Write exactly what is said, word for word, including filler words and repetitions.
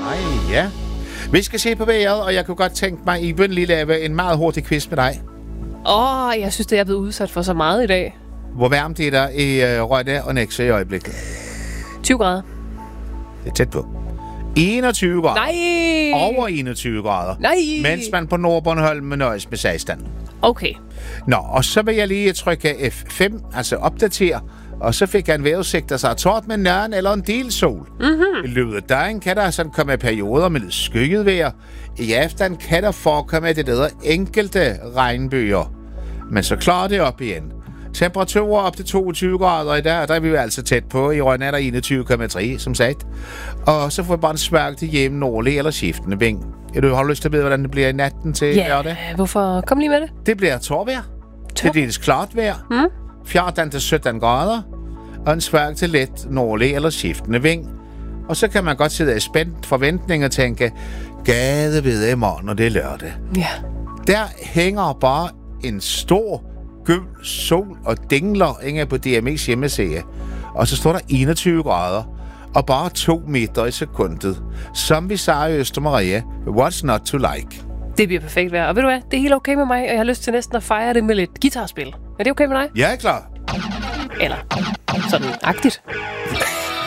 Ej, ja. Vi skal se på vejret, og jeg kunne godt tænke mig, I vil lige lave en meget hurtig quiz med dig. Åh, oh, jeg synes, det er blevet udsat for så meget i dag. Hvor varmt er der i uh, Rønne og Nexø i øjeblikket? tyve grader. Det er tæt på. enogtyve grader. Nej! Over enogtyve grader. Nej! Mens man på Nordbornholm nøjes med seksten. Okay. Nå, og så vil jeg lige trykke F fem, altså opdatere. Og så fik jeg en vejrudsigt, der sagde tårt med nøren eller en del sol. Mm-hmm. I løbet af dagen kan der sådan komme perioder med lidt skygget vejr. I aften kan der forekomme det, der hedder enkelte regnbøger. Men så klarer det op igen. Temperaturer op til toogtyve grader i dag, og der er vi jo altså tæt på. I Rønne er der enogtyve komma tre, som sagt. Og så får vi bare en svag til hjemme nordlig eller skiftende vind. Du har lyst til at vide, hvordan det bliver i natten til Ja, lørdag? yeah, hvorfor? Kom lige med det. Det bliver tårvejr. Til dels klart vejr. Mm? fjorten til sytten grader. Og en svag til let nordlig eller skiftende vind. Og så kan man godt sidde i spændt forventning og tænke, gade ved i morgen, når det er lørdag. Ja. Der hænger bare en stor gul sol og dingler inde på D M E's hjemmeside. Og så står der enogtyve grader og bare to meter i sekundet. Som vi sagde i Østermarie, what's not to like? Det bliver perfekt vejr. Og ved du hvad? Det er helt okay med mig, og jeg har lyst til næsten at fejre det med lidt guitarspil. Er det okay med dig? Jeg er klar. Eller sådan agtigt.